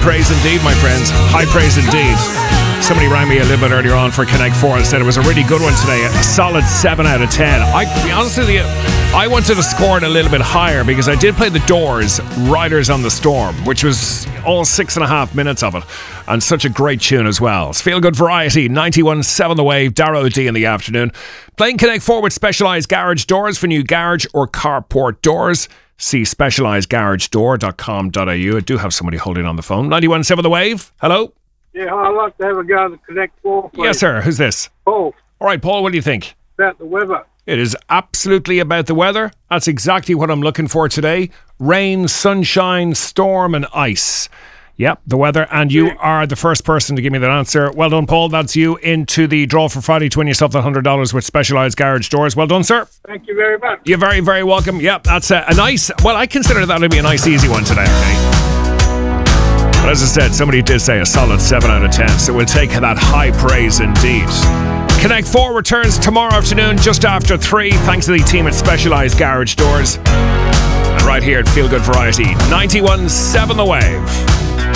praise indeed, my friends. High praise indeed. Somebody rang me a little bit earlier on for Connect 4 and said it was a really good one today. A solid 7 out of 10. To be honest with you, I wanted to score it a little bit higher because I did play The Doors' Riders on the Storm, which was all 6.5 minutes of it. And such a great tune as well. It's Feel Good Variety, 91.7 The Wave, Darrow D in the afternoon. Playing Connect 4 with Specialised Garage Doors for new garage or carport doors. See specialisedgaragedoor.com.au. I do have somebody holding on the phone. 91.7 The Wave. Hello? Yeah, I'd like to have a go to Connect 4, please. Yes, sir. Who's this? Paul. All right, Paul, what do you think? About the weather. It is absolutely about the weather. That's exactly what I'm looking for today. Rain, sunshine, storm and ice. Yep, the weather. And you are the first person to give me that answer. Well done, Paul. That's you into the draw for Friday to win yourself the $100 with Specialised Garage Doors. Well done, sir. Thank you very much. You're very, very welcome. Yep, that's a nice... Well, I consider that to be a nice, easy one today, okay? But as I said, somebody did say a solid 7 out of 10, so we'll take that high praise indeed. Connect 4 returns tomorrow afternoon just after 3, thanks to the team at Specialised Garage Doors. And right here at Feel Good Variety, 91.7 The Wave.